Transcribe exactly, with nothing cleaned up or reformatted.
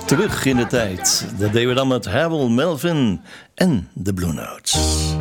Terug in de tijd. Dat deden we dan met Harold Melvin en de Blue Notes.